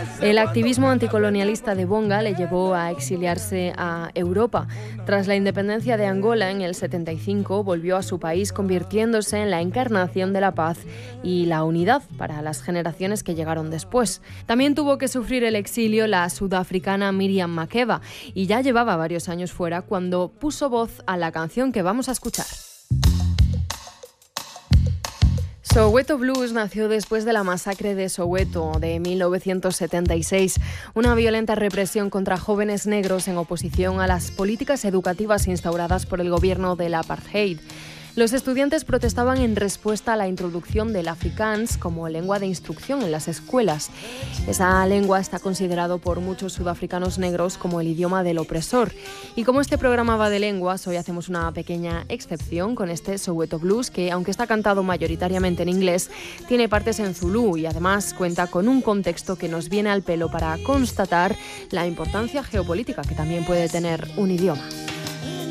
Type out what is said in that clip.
El activismo anticolonialista de Bonga le llevó a exiliarse a Europa. Tras la independencia de Angola en el 75, volvió a su país convirtiéndose en la encarnación de la paz y la unidad para las generaciones que llegaron después. También tuvo que sufrir el exilio la sudafricana Miriam Makeba y ya llevaba varios años fuera cuando puso voz a la canción que vamos a escuchar. Soweto Blues nació después de la masacre de Soweto de 1976, una violenta represión contra jóvenes negros en oposición a las políticas educativas instauradas por el gobierno del apartheid. Los estudiantes protestaban en respuesta a la introducción del afrikaans como lengua de instrucción en las escuelas. Esa lengua está considerado por muchos sudafricanos negros como el idioma del opresor. Y como este programa va de lenguas, hoy hacemos una pequeña excepción con este Soweto Blues que, aunque está cantado mayoritariamente en inglés, tiene partes en zulú y además cuenta con un contexto que nos viene al pelo para constatar la importancia geopolítica que también puede tener un idioma.